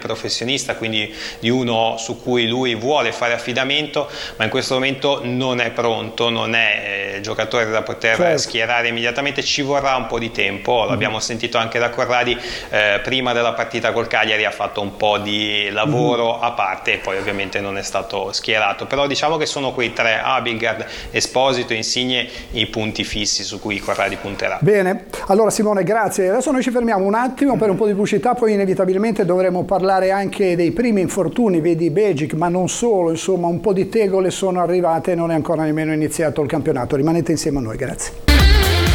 professionista, quindi di uno su cui lui vuole fare affidamento, ma in questo momento non è pronto, non è il giocatore da poter schierare immediatamente, ci vorrà un po' di tempo. L'abbiamo sentito anche da Corradi, prima della partita col Cagliari ha fatto un po' di lavoro a parte e poi ovviamente non è stato schierato, però diciamo che sono quei tre, Abildgaard, Esposito e Insigne, i punti fissi su cui Corradi punterà. Bene, allora Simone, grazie. Adesso noi ci fermiamo un attimo per un po' di pubblicità, poi inevitabilmente dovremo parlare anche dei primi infortuni, vedi Begic, ma non solo, insomma un po' di tegole sono arrivate e non è ancora nemmeno iniziato il campionato. Rimanete insieme a noi, grazie.